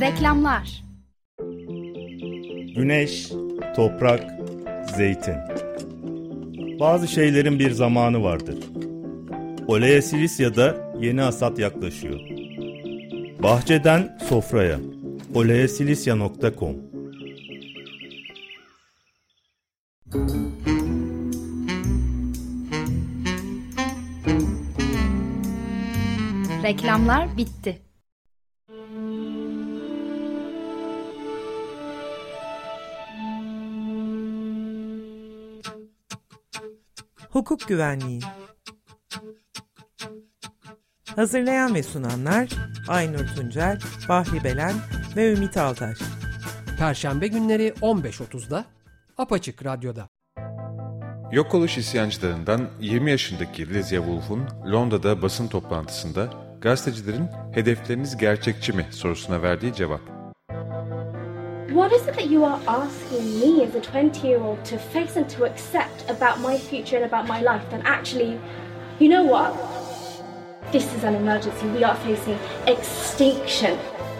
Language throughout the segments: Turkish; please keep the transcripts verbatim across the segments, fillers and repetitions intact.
Reklamlar. Güneş, toprak, zeytin. Bazı şeylerin bir zamanı vardır. Olea Silisya'da yeni hasat yaklaşıyor. Bahçeden sofraya. olea silisya nokta com. Reklamlar bitti. Hukuk güvenliği. Hazırlayan ve sunanlar Aynur Tuncel, Bahri Belen ve Ümit Altaş. Perşembe günleri on beş otuzda Apaçık Radyo'da. Yok oluş isyancılarından yirmi yaşındaki Lizzie Wolf'un Londra'da basın toplantısında gazetecilerin hedefleriniz gerçekçi mi sorusuna verdiği cevap. What is it that you are asking me as a twenty-year-old to face and to accept about my future and about my life? Then actually, you know what? This is an emergency. We are facing extinction.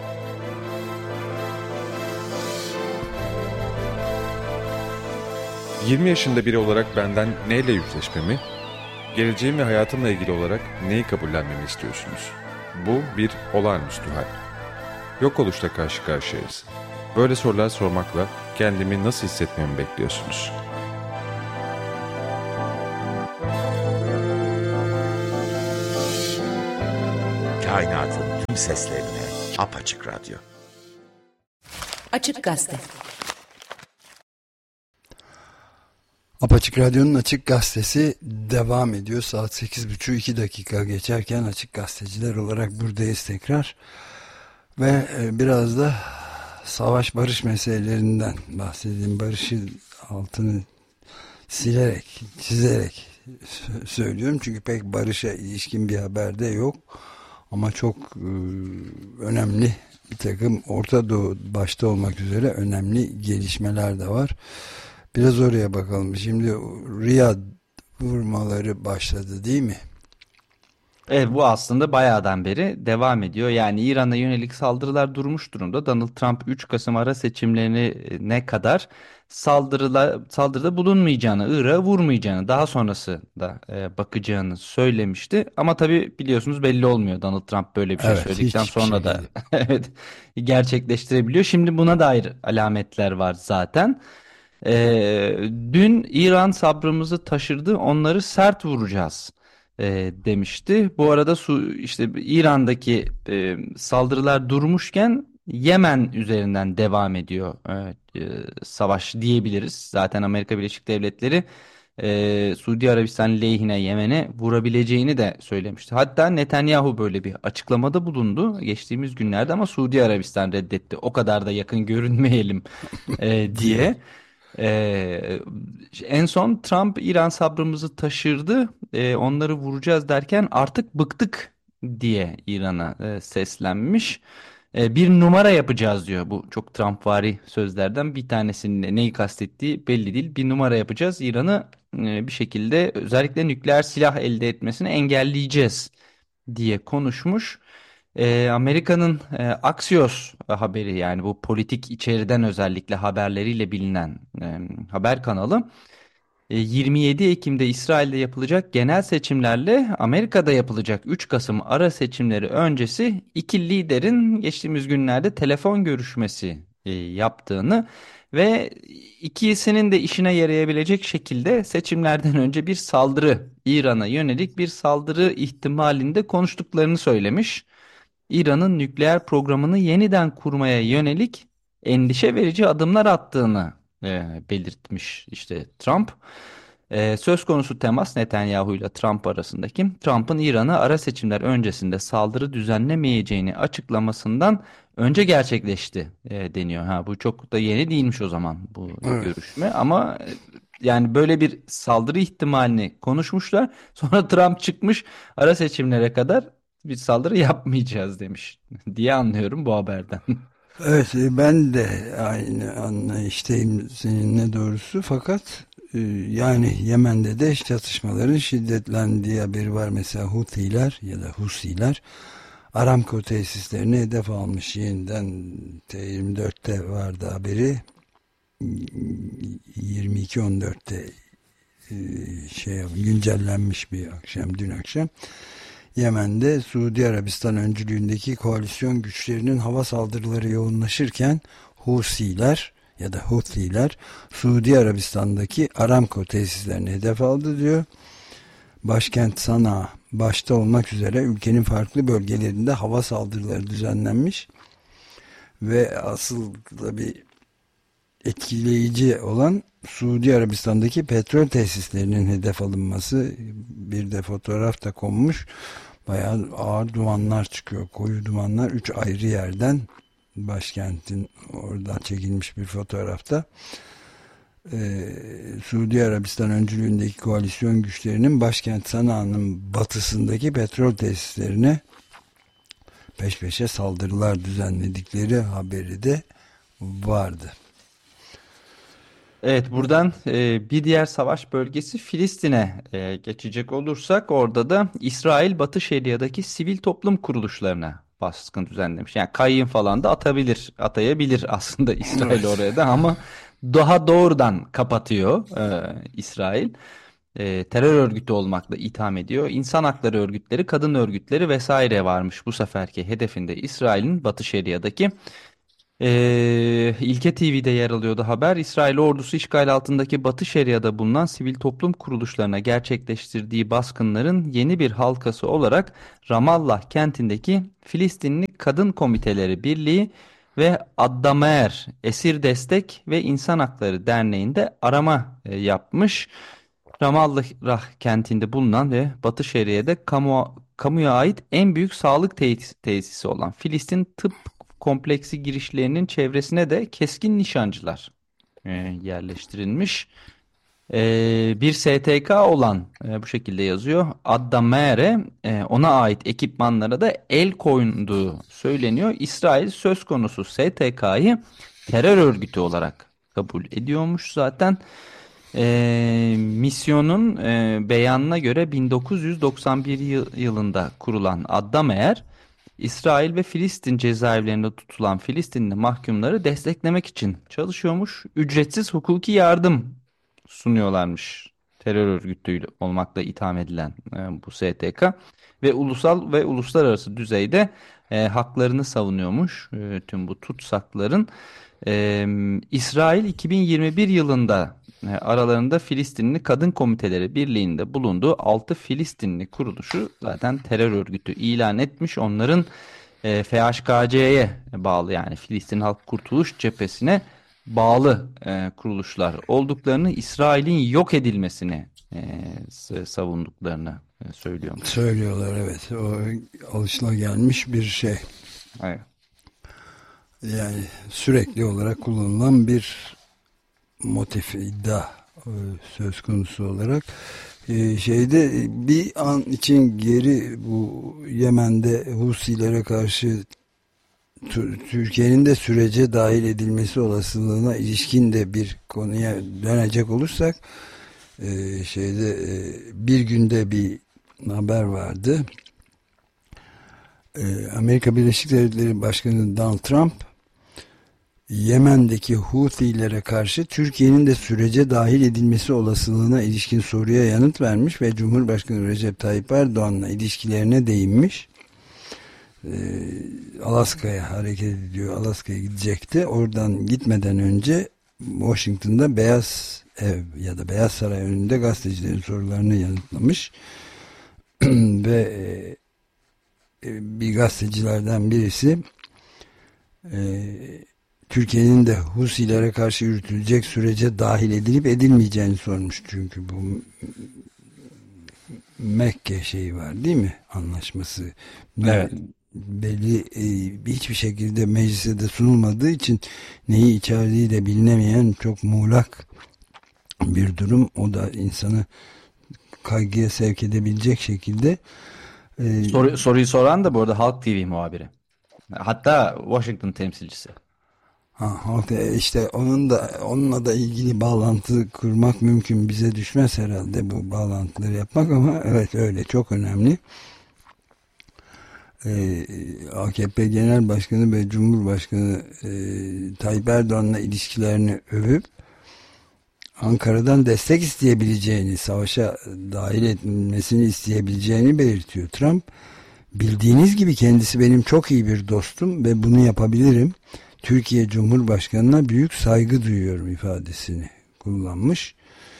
yirmi yaşında biri olarak benden neyle yüzleşmemi, geleceğim ve hayatımla ilgili olarak neyi kabullenmemi istiyorsunuz? Bu bir olağanüstü hal. Yok oluşla karşı karşıyayız. Böyle sorular sormakla kendimi nasıl hissetmemi bekliyorsunuz? Kainatın tüm seslerine Apaçık Radyo. Açık Gazete. Apaçık Radyo'nun Açık Gazetesi devam ediyor. Saat sekiz buçuk iki dakika geçerken Açık Gazeteciler olarak buradayız tekrar. Ve biraz da savaş barış meselelerinden bahsedeyim. Barışı altını silerek, çizerek söylüyorum. Çünkü pek barışa ilişkin bir haber de yok. Ama çok e, önemli bir takım Orta Doğu başta olmak üzere önemli gelişmeler de var. Biraz oraya bakalım. Şimdi Riyad vurmaları başladı değil mi? Evet, bu aslında bayağıdan beri devam ediyor. Yani İran'a yönelik saldırılar durmuş durumda. Donald Trump üç Kasım ara seçimlerine kadar saldırıla, saldırıda bulunmayacağını, Irak'a vurmayacağını, daha sonrası da e, bakacağını söylemişti. Ama tabii biliyorsunuz belli olmuyor. Donald Trump böyle bir şey evet, söyledikten sonra şey da evet, gerçekleştirebiliyor. Şimdi buna dair alametler var zaten. Ee, dün İran sabrımızı taşırdı, onları sert vuracağız e, demişti. Bu arada su işte İran'daki e, saldırılar durmuşken Yemen üzerinden devam ediyor evet, e, savaş diyebiliriz. Zaten Amerika Birleşik Devletleri e, Suudi Arabistan lehine Yemen'e vurabileceğini de söylemişti. Hatta Netanyahu böyle bir açıklamada bulundu geçtiğimiz günlerde ama Suudi Arabistan reddetti. O kadar da yakın görünmeyelim e, diye. Ee, en son Trump İran sabrımızı taşırdı, ee, onları vuracağız derken artık bıktık diye İran'a e, seslenmiş. E, bir numara yapacağız diyor. Bu çok Trumpvari sözlerden bir tanesinin neyi kastettiği belli değil. Bir numara yapacağız, İran'ı e, bir şekilde özellikle nükleer silah elde etmesini engelleyeceğiz diye konuşmuş. E, Amerika'nın e, Axios haberi, yani bu politik içeriden özellikle haberleriyle bilinen e, haber kanalı, e, yirmi yedi Ekim'de İsrail'de yapılacak genel seçimlerle Amerika'da yapılacak üç Kasım ara seçimleri öncesi iki liderin geçtiğimiz günlerde telefon görüşmesi e, yaptığını ve ikisinin de işine yarayabilecek şekilde seçimlerden önce bir saldırı, İran'a yönelik bir saldırı ihtimalinde konuştuklarını söylemiş. İran'ın nükleer programını yeniden kurmaya yönelik endişe verici adımlar attığını e, belirtmiş işte Trump. E, söz konusu temas Netanyahu ile Trump arasındaki, Trump'ın İran'a ara seçimler öncesinde saldırı düzenlemeyeceğini açıklamasından önce gerçekleşti e, deniyor. Ha, bu çok da yeni değilmiş o zaman bu evet. görüşme, ama yani böyle bir saldırı ihtimalini konuşmuşlar. Sonra Trump çıkmış, ara seçimlere kadar bir saldırı yapmayacağız demiş diye anlıyorum bu haberden. Evet, ben de aynı anlayıştayım seninle doğrusu, fakat yani Yemen'de de çatışmaların şiddetlendiği haberi var. Mesela Hutiler ya da Husiler Aramco tesislerini hedef almış. Yeniden T yirmi dörtte vardı haberi. yirmi iki on dörtte şey güncellenmiş bir akşam, dün akşam. Yemen'de Suudi Arabistan öncülüğündeki koalisyon güçlerinin hava saldırıları yoğunlaşırken Husiler ya da Huthiler Suudi Arabistan'daki Aramco tesislerini hedef aldı diyor. Başkent Sana başta olmak üzere ülkenin farklı bölgelerinde hava saldırıları düzenlenmiş ve asıl tabii etkileyici olan Suudi Arabistan'daki petrol tesislerinin hedef alınması. Bir de fotoğraf da konmuş. Bayağı ağır dumanlar çıkıyor. Koyu dumanlar üç ayrı yerden, başkentin oradan çekilmiş bir fotoğrafta. Ee, Suudi Arabistan öncülüğündeki koalisyon güçlerinin başkent Sana'nın batısındaki petrol tesislerine peş peşe saldırılar düzenledikleri haberi de vardı. Evet, buradan e, bir diğer savaş bölgesi Filistin'e e, geçecek olursak, orada da İsrail Batı Şeria'daki sivil toplum kuruluşlarına baskın düzenlemiş. Yani Kayyım falan da atabilir, atayabilir aslında İsrail oraya da, ama daha doğrudan kapatıyor e, İsrail. E, terör örgütü olmakla itham ediyor. İnsan hakları örgütleri, kadın örgütleri vesaire varmış bu seferki hedefinde İsrail'in Batı Şeria'daki. Ee, İlke T V'de yer alıyordu haber. İsrail ordusu işgal altındaki Batı Şeria'da bulunan sivil toplum kuruluşlarına gerçekleştirdiği baskınların yeni bir halkası olarak Ramallah kentindeki Filistinli Kadın Komiteleri Birliği ve Addamer Esir Destek ve İnsan Hakları Derneği'nde arama e, yapmış. Ramallah kentinde bulunan ve Batı Şeria'da kamu, kamuya ait en büyük sağlık tesis, tesisi olan Filistin Tıp Kompleksi girişlerinin çevresine de keskin nişancılar e, yerleştirilmiş. E, bir S T K olan e, bu şekilde yazıyor. Addamere e, ona ait ekipmanlara da el koyduğu söyleniyor. İsrail söz konusu S T K'yı terör örgütü olarak kabul ediyormuş zaten. E, misyonun e, beyanına göre bin dokuz yüz doksan bir yıl, yılında kurulan Addamer, İsrail ve Filistin cezaevlerinde tutulan Filistinli mahkumları desteklemek için çalışıyormuş. Ücretsiz hukuki yardım sunuyorlarmış. Terör örgütü olmakla itham edilen e, bu S T K ve ulusal ve uluslararası düzeyde e, haklarını savunuyormuş e, tüm bu tutsakların. E, İsrail iki bin yirmi bir yılında e, aralarında Filistinli Kadın Komiteleri Birliği'nde bulunduğu altı Filistinli kuruluşu zaten terör örgütü ilan etmiş. Onların e, F H K C'ye bağlı, yani Filistin Halk Kurtuluş Cephesi'ne bağlı e, kuruluşlar olduklarını, İsrail'in yok edilmesini e, savunduklarını e, söylüyormuş. Söylüyorlar, evet. O alışılagelmiş bir şey. Evet. Yani sürekli olarak kullanılan bir motif, iddia söz konusu olarak. Ee, şeyde bir an için geri, bu Yemen'de Husilere karşı Türkiye'nin de sürece dahil edilmesi olasılığına ilişkin de bir konuya dönecek olursak, e, şeyde e, bir günde bir haber vardı. E, Amerika Birleşik Devletleri Başkanı Donald Trump, Yemen'deki Huthilere karşı Türkiye'nin de sürece dahil edilmesi olasılığına ilişkin soruya yanıt vermiş ve Cumhurbaşkanı Recep Tayyip Erdoğan'la ilişkilerine değinmiş. Ee, Alaska'ya hareket ediyor. Alaska'ya gidecekti. Oradan gitmeden önce Washington'da Beyaz Ev ya da Beyaz Saray önünde gazetecilerin sorularını yanıtlamış. Ve e, bir gazetecilerden birisi e, Türkiye'nin de Husilere karşı yürütülecek sürece dahil edilip edilmeyeceğini sormuş. Çünkü bu Mekke şeyi var değil mi? Anlaşması. Evet. Belli e, hiçbir şekilde meclise de sunulmadığı için neyi içerdiği de bilinemeyen çok muğlak bir durum. O da insanı kaygıya sevk edebilecek şekilde. E, Soru, soruyu soran da bu arada Halk T V muhabiri. Hatta Washington temsilcisi. Ha, işte onun da onunla da ilgili bağlantı kurmak mümkün, bize düşmez herhalde bu bağlantıları yapmak, ama evet öyle, çok önemli. e, A K P Genel Başkanı ve Cumhurbaşkanı e, Tayyip Erdoğan'la ilişkilerini övüp Ankara'dan destek isteyebileceğini, savaşa dahil edilmesini isteyebileceğini belirtiyor. Trump, bildiğiniz gibi kendisi benim çok iyi bir dostum ve bunu yapabilirim. Türkiye Cumhurbaşkanı'na büyük saygı duyuyorum ifadesini kullanmış.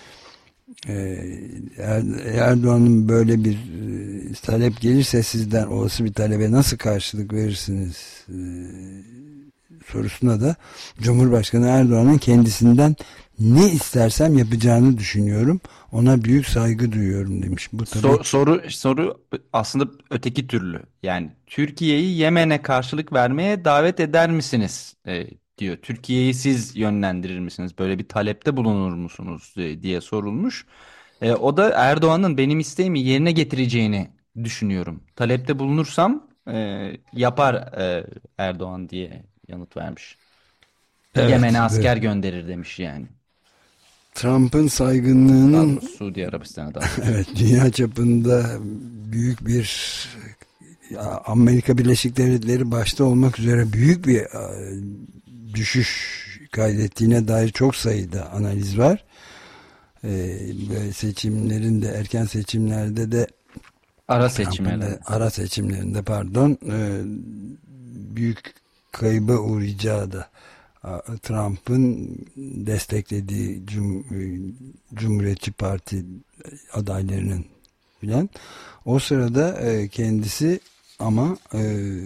Erdoğan'ın böyle bir talep gelirse sizden olası bir talebe nasıl karşılık verirsiniz sorusuna da Cumhurbaşkanı Erdoğan'ın kendisinden ne istersem yapacağını düşünüyorum. Ona büyük saygı duyuyorum demiş. Bu tabii... Sor, soru soru aslında öteki türlü. Yani Türkiye'yi Yemen'e karşılık vermeye davet eder misiniz e, diyor. Türkiye'yi siz yönlendirir misiniz? Böyle bir talepte bulunur musunuz e, diye sorulmuş. E, o da Erdoğan'ın benim isteğimi yerine getireceğini düşünüyorum. Talepte bulunursam e, yapar e, Erdoğan diye yanıt vermiş. Evet, Yemen'e asker evet. gönderir demiş yani. Trump'ın saygınlığının Suudi Arabistan'a da. Evet, dünya çapında büyük bir, Amerika Birleşik Devletleri başta olmak üzere büyük bir düşüş kaydettiğine dair çok sayıda analiz var. Böyle seçimlerin de, erken seçimlerde de, ara seçimlerde ara seçimlerinde pardon büyük kayıba uğrayacağı da, Trump'ın desteklediği Cum Cumhuriyetçi Parti adaylarının filan, o sırada kendisi ama e,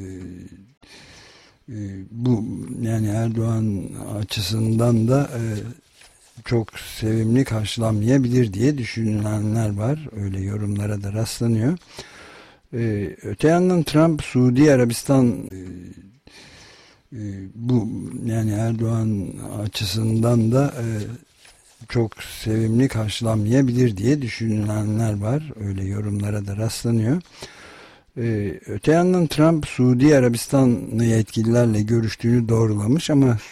e, bu yani Erdoğan açısından da e, çok sevimli karşılanmayabilir diye düşünenler var. Öyle yorumlara da rastlanıyor. E, öte yandan Trump Suudi Arabistan e, bu yani Erdoğan açısından da e, çok sevimli karşılanmayabilir diye düşünenler var. Öyle yorumlara da rastlanıyor. E, öte yandan Trump Suudi Arabistanlı yetkililerle görüştüğünü doğrulamış ama